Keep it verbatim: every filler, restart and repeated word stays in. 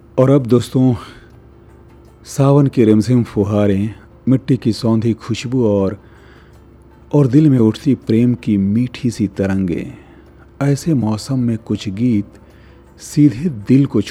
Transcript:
और अब दोस्तों, सावन की रिमझिम फुहारें, मिट्टी की सौंधी खुशबू और और दिल में उठती प्रेम की मीठी सी तरंगें। ऐसे मौसम में कुछ गीत सीधे दिल को